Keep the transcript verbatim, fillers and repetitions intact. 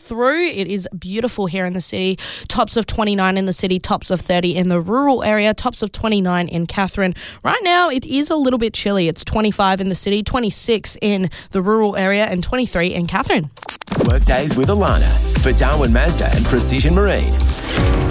through. It is beautiful here in the city. Tops of twenty-nine in the city, tops of thirty in the rural area, tops of twenty-nine in Katherine. Right now, it is a little bit chilly. It's twenty-five in the city, twenty-six in the rural area, and twenty-three in Katherine. Workdays with Alana for Darwin Mazda and Precision Marine.